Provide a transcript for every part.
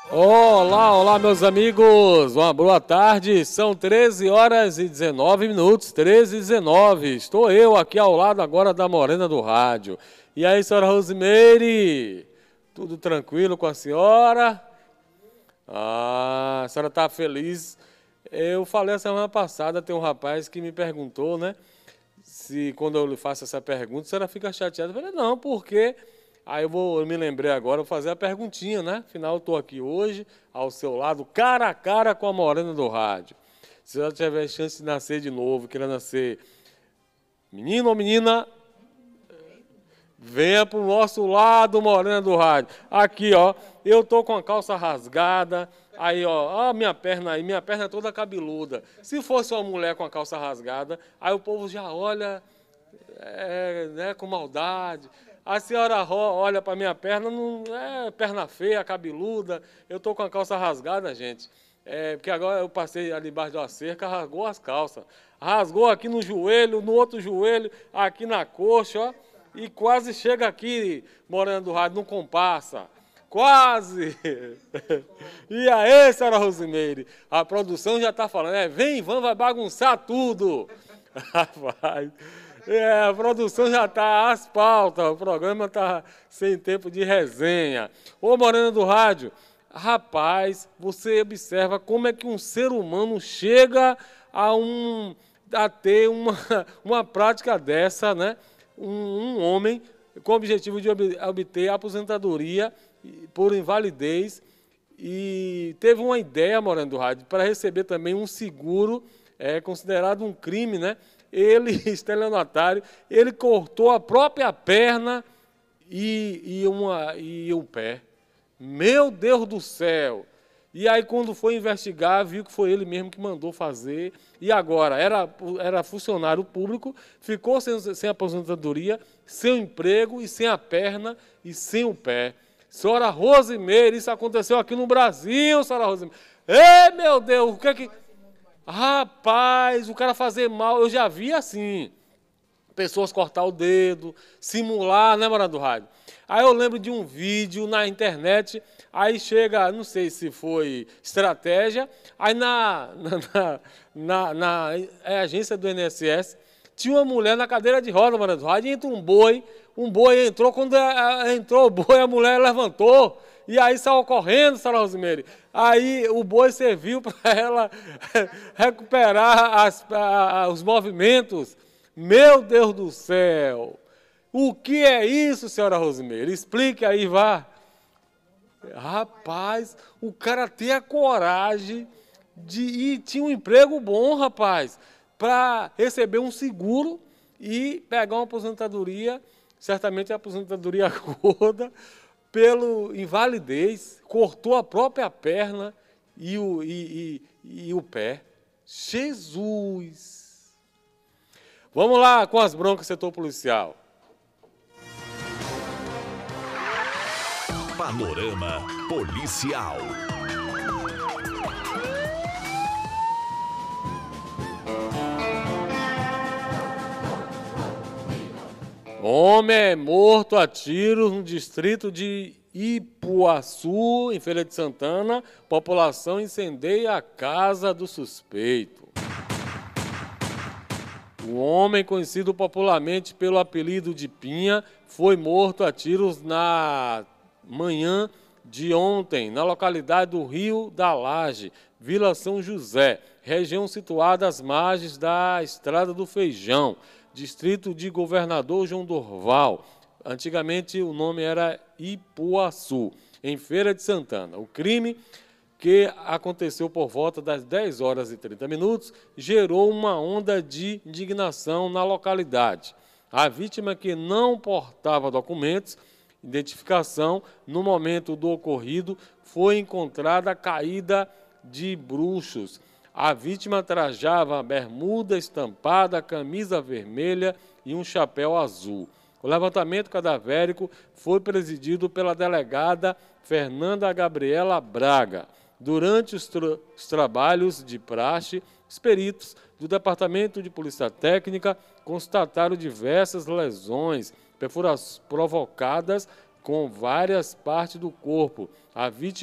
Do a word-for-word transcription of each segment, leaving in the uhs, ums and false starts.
Olá, olá, meus amigos, uma boa tarde, são treze horas e dezenove minutos, treze e dezenove, estou eu aqui ao lado agora da Morena do Rádio. E aí, senhora Rosimeire, tudo tranquilo com a senhora? Ah, a senhora está feliz? Eu falei a semana passada, tem um rapaz que me perguntou, né, se quando eu lhe faço essa pergunta, a senhora fica chateada. Eu falei, não, porque... Aí eu, vou, eu me lembrei agora, vou fazer a perguntinha, né? Afinal, eu estou aqui hoje, ao seu lado, cara a cara com a Morena do Rádio. Se ela tiver chance de nascer de novo, queira nascer menino ou menina, venha para o nosso lado, Morena do Rádio. Aqui, ó, eu tô com a calça rasgada, aí, ó, a minha perna aí, minha perna é toda cabeluda. Se fosse uma mulher com a calça rasgada, aí o povo já olha é, né, com maldade. A senhora olha para minha perna, não é perna feia, cabeluda. Eu estou com a calça rasgada, gente. É, porque agora eu passei ali embaixo de uma cerca, rasgou as calças. Rasgou aqui no joelho, no outro joelho, aqui na coxa, ó. E quase chega aqui, Morena do Rádio, não compassa. Quase! E aí, senhora Rosimeire? A produção já está falando, é, vem, vamos, vai bagunçar tudo. Rapaz... É, a produção já está às pautas, o programa está sem tempo de resenha. Ô Morena do Rádio, rapaz, você observa como é que um ser humano chega a, um, a ter uma, uma prática dessa, né? Um, um homem com o objetivo de obter aposentadoria por invalidez e teve uma ideia, Morena do Rádio, para receber também um seguro, é considerado um crime, né? Ele, estelionatário, ele cortou a própria perna e, e, uma, e o pé. Meu Deus do céu! E aí, quando foi investigar, viu que foi ele mesmo que mandou fazer. E agora, era, era funcionário público, ficou sem, sem aposentadoria, sem emprego e sem a perna e sem o pé. Senhora Rosimeire, isso aconteceu aqui no Brasil, senhora Rosimeire. Ei, meu Deus, o que é que... Rapaz, o cara fazer mal, eu já vi assim, pessoas cortar o dedo, simular, né, Morena do Rádio? Aí eu lembro de um vídeo na internet, aí chega, não sei se foi estratégia, aí na, na, na, na, na é, agência do I N S S, tinha uma mulher na cadeira de roda, Morena do Rádio, e entra um boi, um boi entrou, quando entrou o boi, a mulher levantou, e aí saiu correndo, senhora Rosimeire. Aí o boi serviu para ela recuperar as, a, os movimentos. Meu Deus do céu! O que é isso, senhora Rosimeire? Explique aí, vá. Rapaz, o cara tem a coragem de ir, tinha um emprego bom, rapaz, para receber um seguro e pegar uma aposentadoria, certamente a aposentadoria gorda, pelo invalidez, cortou a própria perna e o, e, e, e o pé. Jesus! Vamos lá com as broncas setor policial. Panorama Policial. Homem é morto a tiros no distrito de Ipuaçu, em Feira de Santana. População incendeia a casa do suspeito. O homem, conhecido popularmente pelo apelido de Pinha, foi morto a tiros na manhã de ontem, na localidade do Rio da Laje, Vila São José, região situada às margens da Estrada do Feijão, distrito de Governador João Dorval. Antigamente o nome era Ipuaçu, em Feira de Santana. O crime, que aconteceu por volta das dez horas e trinta minutos, gerou uma onda de indignação na localidade. A vítima, que não portava documentos, identificação, no momento do ocorrido, foi encontrada caída de bruços. A vítima trajava bermuda estampada, camisa vermelha e um chapéu azul. O levantamento cadavérico foi presidido pela delegada Fernanda Gabriela Braga. Durante os, tra os trabalhos de praxe, os peritos do Departamento de Polícia Técnica constataram diversas lesões, perfurações provocadas com várias partes do corpo. A vítima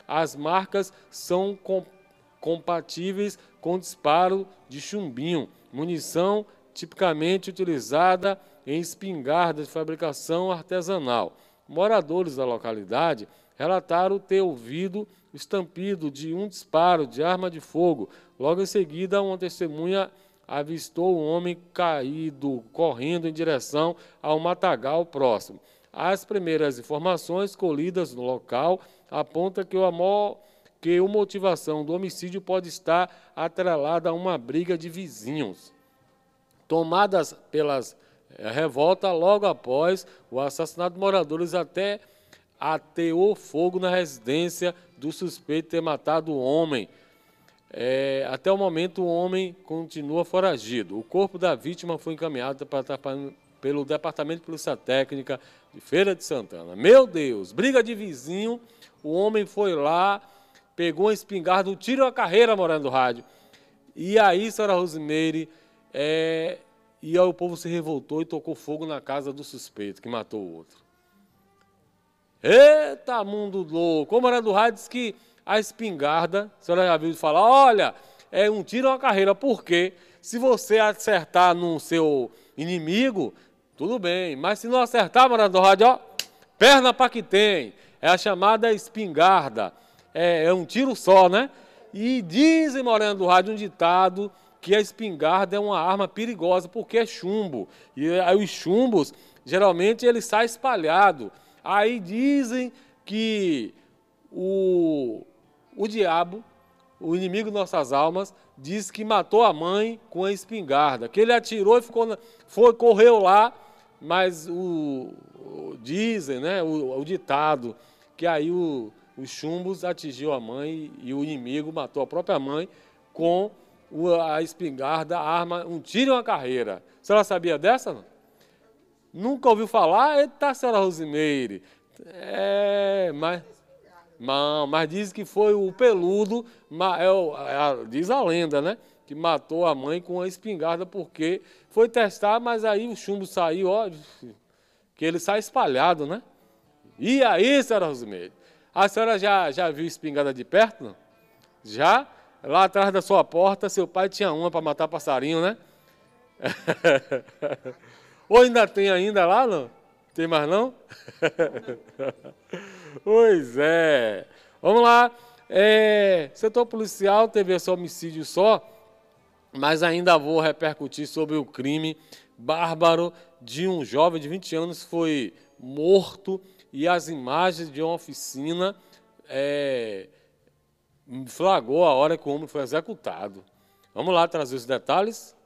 As marcas são com, compatíveis com disparo de chumbinho, munição tipicamente utilizada em espingardas de fabricação artesanal. Moradores da localidade relataram ter ouvido o estampido de um disparo de arma de fogo. Logo em seguida, uma testemunha avistou um homem caído, correndo em direção ao matagal próximo. As primeiras informações colhidas no local apontam que, o amor, que a motivação do homicídio pode estar atrelada a uma briga de vizinhos. Tomadas pelas eh, revolta, logo após o assassinato, moradores até ateou fogo na residência do suspeito ter matado o homem. É, até o momento, o homem continua foragido. O corpo da vítima foi encaminhado para, pelo Departamento de Polícia Técnica de Feira de Santana. Meu Deus, briga de vizinho, o homem foi lá, pegou uma espingarda, um tiro a carreira, Morando do Rádio. E aí, senhora Rosimeire, é, e aí o povo se revoltou e tocou fogo na casa do suspeito, que matou o outro. Eita, mundo louco! O Morando do Rádio diz que a espingarda, a senhora já viu falar, olha, é um tiro a uma carreira, porque se você acertar no seu inimigo, tudo bem, mas se não acertar, Morando do Rádio, ó, perna para que tem, é a chamada espingarda, é, é um tiro só, né? E dizem, Morando do Rádio, um ditado que a espingarda é uma arma perigosa, porque é chumbo, e aí os chumbos, geralmente, ele sai espalhado. Aí dizem que o, o diabo, o inimigo de nossas almas, diz que matou a mãe com a espingarda, que ele atirou e ficou na, foi, correu lá, mas o, o dizem, né, o, o ditado, que aí o, os chumbos atingiu a mãe e o inimigo matou a própria mãe com o, a espingarda, a arma, um tiro e uma carreira. A senhora sabia dessa, não? Nunca ouviu falar? Eita, senhora Rosimeire. É, mas... Não, mas diz que foi o peludo, é, diz a lenda, né? Que matou a mãe com a espingarda, porque foi testar, mas aí o chumbo saiu, ó, que ele sai espalhado, né? E aí, senhora Rosimeire? A senhora já, já viu espingarda de perto, não? Já? Lá atrás da sua porta, seu pai tinha uma para matar passarinho, né? Ou ainda tem ainda lá, não? Tem mais não? Pois é. Vamos lá. É, setor policial teve esse homicídio só, mas ainda vou repercutir sobre o crime bárbaro de um jovem de vinte anos que foi morto e as imagens de uma oficina é, flagrou a hora que o homem foi executado. Vamos lá trazer os detalhes.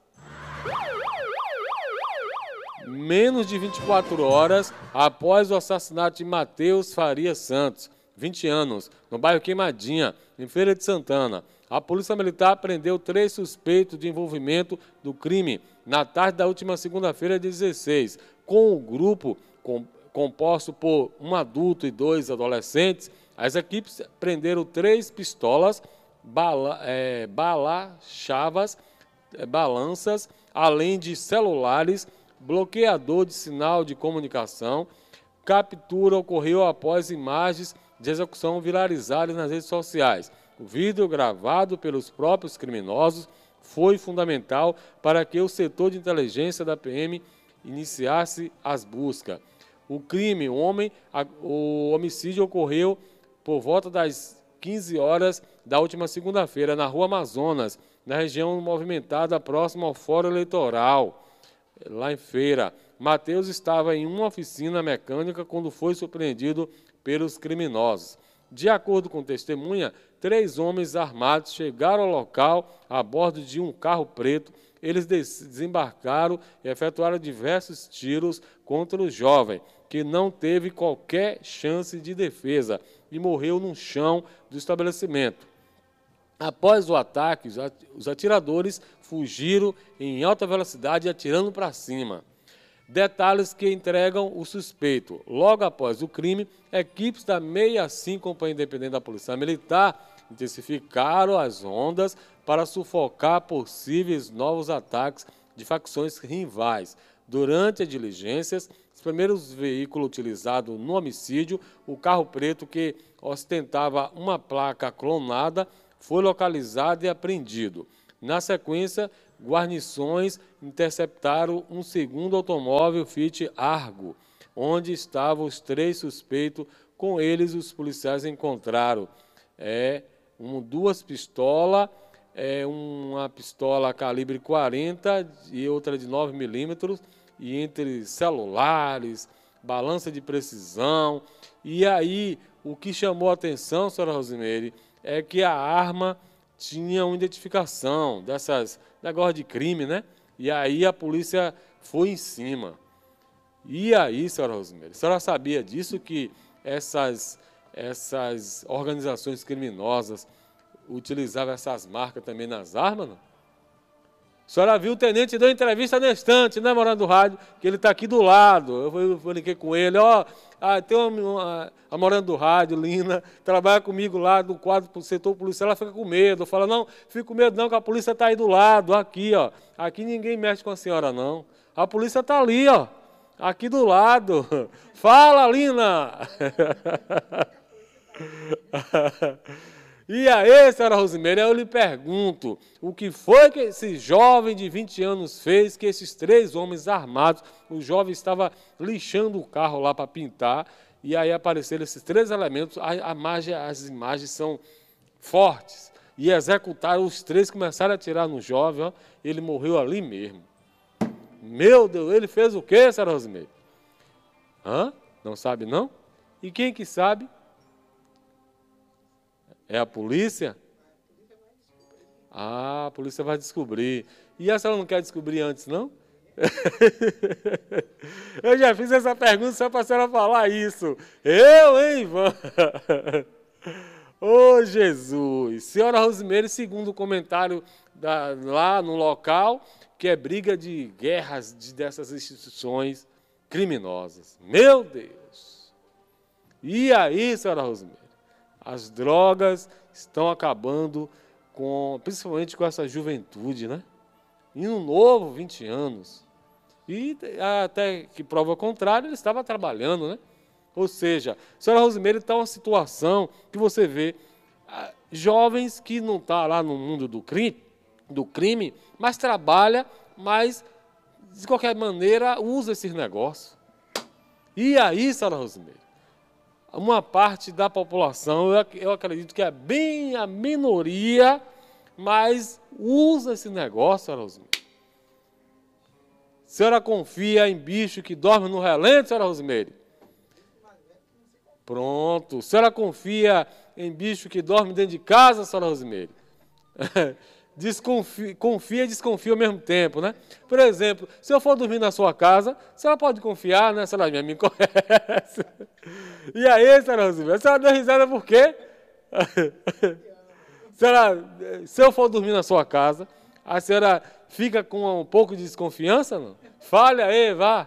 Menos de vinte e quatro horas após o assassinato de Matheus Faria Santos, vinte anos, no bairro Queimadinha, em Feira de Santana, a Polícia Militar prendeu três suspeitos de envolvimento do crime na tarde da última segunda-feira, dezesseis. Com o grupo com, composto por um adulto e dois adolescentes, as equipes prenderam três pistolas, bala, é, bala-chavas, é, balanças, além de celulares, bloqueador de sinal de comunicação. Captura ocorreu após imagens de execução viralizadas nas redes sociais. O vídeo gravado pelos próprios criminosos foi fundamental para que o setor de inteligência da P M iniciasse as buscas. O crime, o homem, o homicídio ocorreu por volta das quinze horas da última segunda-feira na Rua Amazonas, na região movimentada próxima ao Fórum Eleitoral, lá em Feira. Matheus estava em uma oficina mecânica quando foi surpreendido pelos criminosos. De acordo com testemunha, três homens armados chegaram ao local a bordo de um carro preto. Eles desembarcaram e efetuaram diversos tiros contra o jovem, que não teve qualquer chance de defesa e morreu no chão do estabelecimento. Após o ataque, os atiradores fugiram em alta velocidade atirando para cima. Detalhes que entregam o suspeito. Logo após o crime, equipes da sessenta e cinco Companhia Independente da Polícia Militar intensificaram as rondas para sufocar possíveis novos ataques de facções rivais. Durante as diligências, os primeiros veículos utilizados no homicídio, o carro preto que ostentava uma placa clonada, foi localizado e apreendido. Na sequência, guarnições interceptaram um segundo automóvel Fiat Argo, onde estavam os três suspeitos. Com eles, os policiais encontraram é, um, duas pistolas, é, uma pistola calibre quarenta e outra de nove milímetros, e entre celulares, balança de precisão. E aí, o que chamou a atenção, senhora Rosimeire, é que a arma tinha uma identificação dessas negócio de crime, né? E aí a polícia foi em cima. E aí, senhora Rosimeire, a senhora sabia disso, que essas, essas organizações criminosas utilizavam essas marcas também nas armas, não? A senhora viu, o tenente deu entrevista na estante, né, Morando do Rádio, que ele está aqui do lado. Eu brinquei com ele, ó, ah, tem uma, uma, a Morando do Rádio, Lina, trabalha comigo lá do quadro do setor policial, ela fica com medo. Eu falo, não, fico com medo não, que a polícia está aí do lado, aqui, ó. Aqui ninguém mexe com a senhora, não. A polícia está ali, ó, aqui do lado. Fala, Lina! E aí, senhora Rosimeire, eu lhe pergunto, o que foi que esse jovem de vinte anos fez, que esses três homens armados, o jovem estava lixando o carro lá para pintar, e aí apareceram esses três elementos, a, a imagem, as imagens são fortes, e executaram, os três começaram a atirar no jovem, ó, ele morreu ali mesmo. Meu Deus, ele fez o quê, senhora Rosimeire? Hã? Não sabe, não? E quem que sabe? É a polícia? Ah, a polícia vai descobrir. E a senhora não quer descobrir antes, não? Eu já fiz essa pergunta só para a senhora falar isso. Eu, hein, Ivan? Ô, oh, Jesus! Senhora Rosimeire, segundo o comentário da, lá no local, que é briga de guerras de, dessas instituições criminosas. Meu Deus! E aí, senhora Rosimeire? As drogas estão acabando, com, principalmente com essa juventude, né? E no novo, vinte anos. E até que prova o contrário, ele estava trabalhando, né? Ou seja, a senhora Rosimeire está uma situação que você vê ah, jovens que não estão lá no mundo do crime, do crime, mas trabalha, mas de qualquer maneira usa esses negócios. E aí, senhora Rosimeire, uma parte da população, eu acredito que é bem a minoria, mas usa esse negócio, senhora Rosimeire. A senhora confia em bicho que dorme no relento, senhora Rosimeire? Pronto. A senhora confia em bicho que dorme dentro de casa, senhora Rosimeire? Desconfia, confia e desconfia ao mesmo tempo, né? Por exemplo, se eu for dormir na sua casa, a senhora pode confiar, né? A senhora já me conhece. E aí, senhora Rosimeire, a senhora deu risada por quê? Senhora, se eu for dormir na sua casa, a senhora fica com um pouco de desconfiança, não? Fale aí, vá.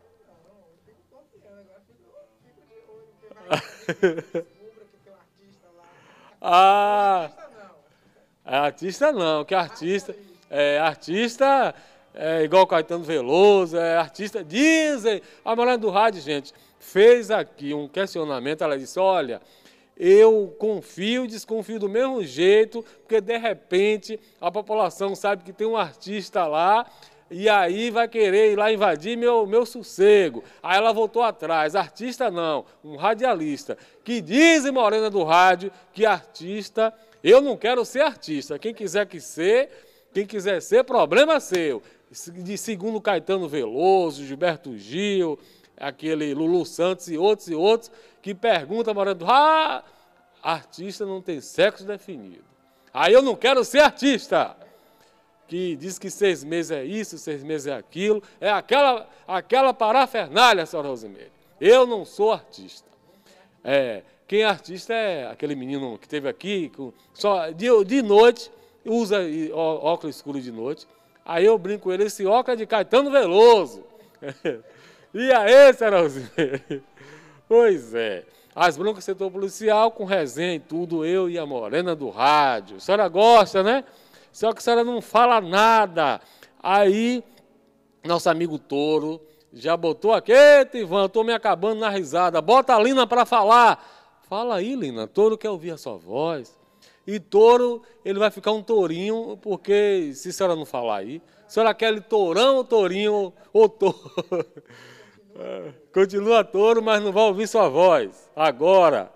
Ah, artista não, que artista, é, artista é igual Caetano Veloso, é artista, dizem, a Morando do Rádio, gente, fez aqui um questionamento, ela disse, olha, eu confio e desconfio do mesmo jeito, porque de repente a população sabe que tem um artista lá, e aí vai querer ir lá invadir meu, meu sossego. Aí ela voltou atrás. Artista não, um radialista. Que dizem, Morena do Rádio, que artista, eu não quero ser artista. Quem quiser que ser, quem quiser ser, problema seu. De segundo Caetano Veloso, Gilberto Gil, aquele Lulu Santos e outros e outros, que perguntam, Morena do Rádio, ah, artista não tem sexo definido. Aí eu não quero ser artista. Que diz que seis meses é isso, seis meses é aquilo, é aquela, aquela parafernália, senhora Rosimeire. Eu não sou artista. É, quem é artista é aquele menino que esteve aqui, com, só de, de noite, usa óculos escuros de noite. Aí eu brinco com ele, esse óculos é de Caetano Veloso. E aí, senhora Rosimeire? Pois é. As broncas do setor policial, com resenha e tudo, eu e a Morena do Rádio. A senhora gosta, né? Só que a senhora não fala nada. Aí, nosso amigo Touro, já botou aqui, eita, Ivan, eu tô me acabando na risada, bota a Lina para falar. Fala aí, Lina, Touro quer ouvir a sua voz. E Touro, ele vai ficar um tourinho, porque se a senhora não falar aí, a senhora quer ele tourão ou tourinho ou touro? Continua Touro, mas não vai ouvir sua voz. Agora,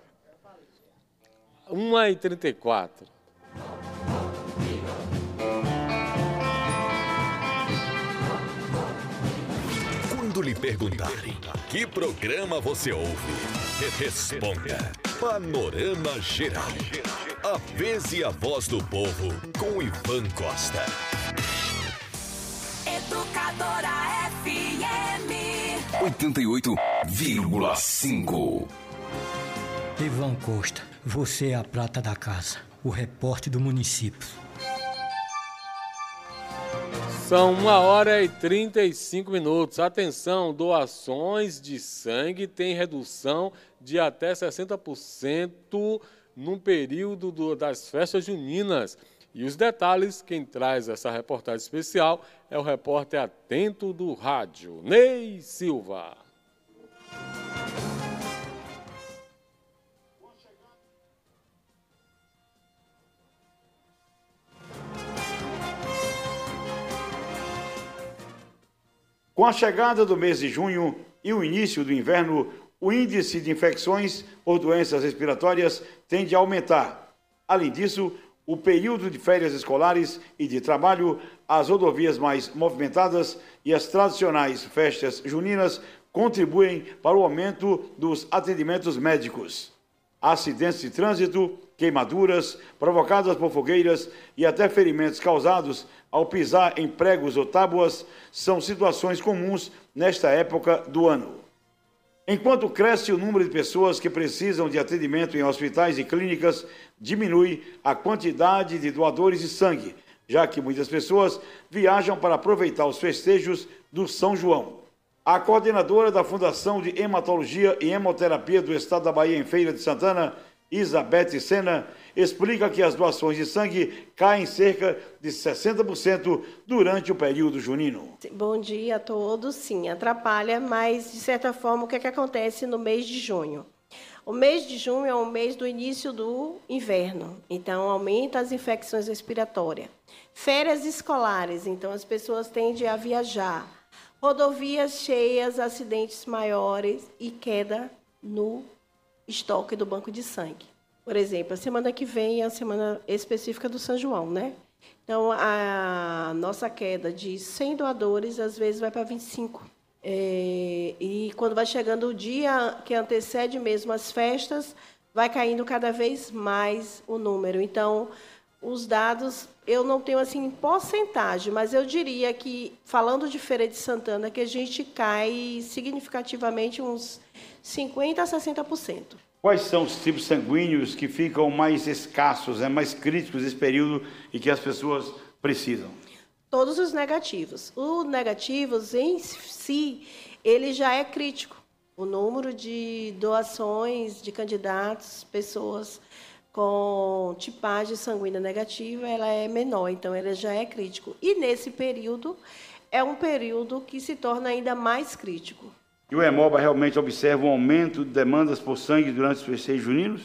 uma e trinta e quatro. Quando lhe perguntarem que programa você ouve, responda Panorama Geral. A vez e a voz do povo com Ivan Costa. Educadora F M oitenta e oito vírgula cinco. Ivan Costa, você é a prata da casa, o repórter do município. São uma hora e trinta e cinco minutos. Atenção, doações de sangue têm redução de até sessenta por cento no período do, das festas juninas. E os detalhes, quem traz essa reportagem especial é o repórter atento do rádio, Ney Silva. Com a chegada do mês de junho e o início do inverno, o índice de infecções por doenças respiratórias tende a aumentar. Além disso, o período de férias escolares e de trabalho, as rodovias mais movimentadas e as tradicionais festas juninas contribuem para o aumento dos atendimentos médicos. Acidentes de trânsito, queimaduras provocadas por fogueiras e até ferimentos causados ao pisar em pregos ou tábuas são situações comuns nesta época do ano. Enquanto cresce o número de pessoas que precisam de atendimento em hospitais e clínicas, diminui a quantidade de doadores de sangue, já que muitas pessoas viajam para aproveitar os festejos do São João. A coordenadora da Fundação de Hematologia e Hemoterapia do Estado da Bahia em Feira de Santana, Isabete Sena, explica que as doações de sangue caem cerca de sessenta por cento durante o período junino. Bom dia a todos. Sim, atrapalha, mas, de certa forma, o que é que acontece no mês de junho? O mês de junho é o mês do início do inverno, então aumenta as infecções respiratórias. Férias escolares, então as pessoas tendem a viajar. Rodovias cheias, acidentes maiores e queda no estoque do banco de sangue. Por exemplo, a semana que vem é a semana específica do São João, né? Então, a nossa queda de cem doadores, às vezes, vai para vinte e cinco. É, e quando vai chegando o dia que antecede mesmo as festas, vai caindo cada vez mais o número. Então, os dados, eu não tenho assim porcentagem, mas eu diria que, falando de Feira de Santana, que a gente cai significativamente uns cinquenta por cento a sessenta por cento. Quais são os tipos sanguíneos que ficam mais escassos, né, mais críticos nesse período e que as pessoas precisam? Todos os negativos. Os negativos, em si, ele já é crítico. O número de doações de candidatos, pessoas com tipagem sanguínea negativa, ela é menor, então ela já é crítico. E nesse período, é um período que se torna ainda mais crítico. E o Hemoba realmente observa um aumento de demandas por sangue durante os festejos juninos?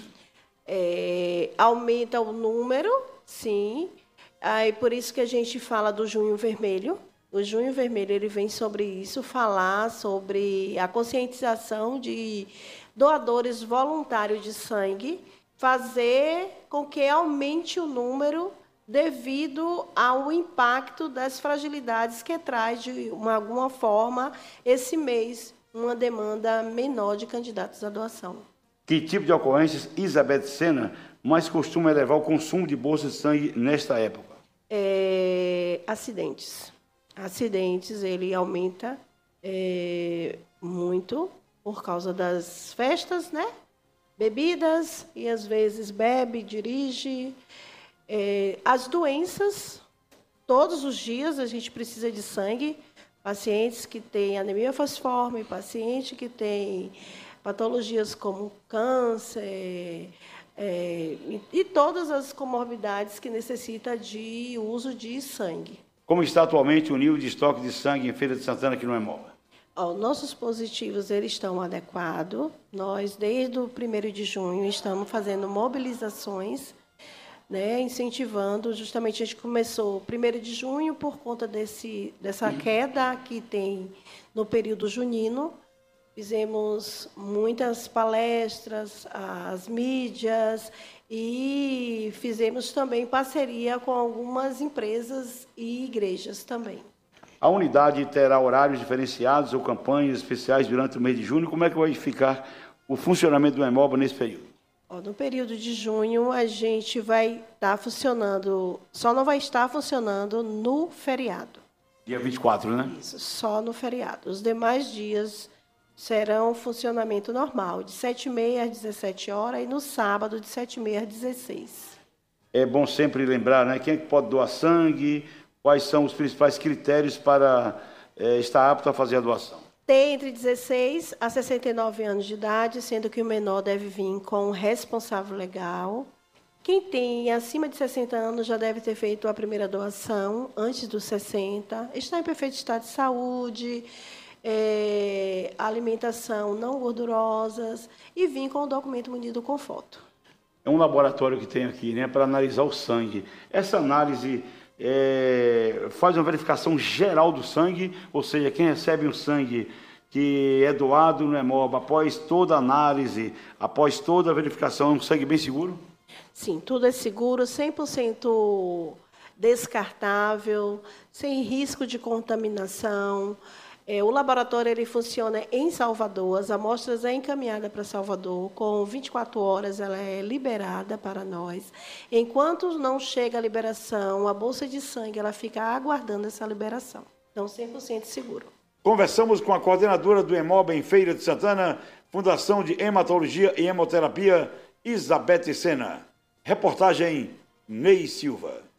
É, aumenta o número, sim. Aí, por isso que a gente fala do Junho Vermelho. O Junho Vermelho ele vem sobre isso, falar sobre a conscientização de doadores voluntários de sangue, fazer com que aumente o número devido ao impacto das fragilidades que traz, de uma, alguma forma, esse mês, uma demanda menor de candidatos à doação. Que tipo de ocorrências, Isabete Sena, mais costuma elevar o consumo de bolsas de sangue nesta época? É, acidentes. Acidentes, ele aumenta é, muito por causa das festas, né? Bebidas, e às vezes bebe, dirige. É, as doenças, todos os dias a gente precisa de sangue. Pacientes que têm anemia falciforme, paciente que tem patologias como câncer, é, e, e todas as comorbidades que necessitam de uso de sangue. Como está atualmente o nível de estoque de sangue em Feira de Santana aqui no Hemoba? Ó, nossos positivos eles estão adequados. Nós, desde o primeiro de junho, estamos fazendo mobilizações, né, incentivando. Justamente a gente começou primeiro de junho por conta desse, dessa queda que tem no período junino. Fizemos muitas palestras, as mídias, e fizemos também parceria com algumas empresas e igrejas também. A unidade terá horários diferenciados ou campanhas especiais durante o mês de junho? Como é que vai ficar o funcionamento do Hemoba nesse período? Ó, no período de junho, a gente vai estar funcionando, só não vai estar funcionando no feriado. Dia vinte e quatro, né? Isso, só no feriado. Os demais dias serão funcionamento normal, de sete e meia às dezessete horas e no sábado, de sete e meia às dezesseis. É bom sempre lembrar, né? Quem é que pode doar sangue? Quais são os principais critérios para é, estar apto a fazer a doação? Tem entre dezesseis a sessenta e nove anos de idade, sendo que o menor deve vir com um responsável legal. Quem tem acima de sessenta anos já deve ter feito a primeira doação antes dos sessenta. Está em perfeito estado de saúde, é, alimentação não gordurosas e vir com o documento munido com foto. É um laboratório que tem aqui, né, para analisar o sangue. Essa análise é, faz uma verificação geral do sangue, ou seja, quem recebe o sangue que é doado no Hemoba, após toda a análise, após toda a verificação, é um sangue bem seguro? Sim, tudo é seguro, cem por cento descartável, sem risco de contaminação. É, o laboratório ele funciona em Salvador, as amostras é encaminhada para Salvador, com vinte e quatro horas ela é liberada para nós. Enquanto não chega a liberação, a bolsa de sangue ela fica aguardando essa liberação. Então, cem por cento seguro. Conversamos com a coordenadora do Hemoba em Feira de Santana, Fundação de Hematologia e Hemoterapia, Isabete Sena. Reportagem Ney Silva.